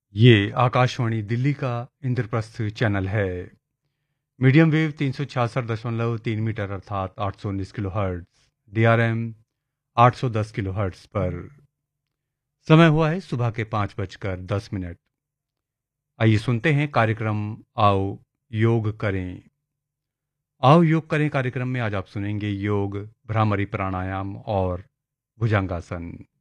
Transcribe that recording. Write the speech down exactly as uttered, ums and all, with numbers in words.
ये आकाशवाणी दिल्ली का इंद्रप्रस्थ चैनल है। मीडियम वेव तीन सौ छियासठ दशमलव तीन मीटर अर्थात आठ सौ उन्नीस kilo hertz, D R M आठ सौ दस किलो हर्ट्ज पर। समय हुआ है सुबह के पाँच बजकर दस मिनट। आइए सुनते हैं कार्यक्रम आओ योग करें। आओ योग करें कार्यक्रम में आज आप सुनेंगे योग, भ्रामरी प्राणायाम और भुजंगासन।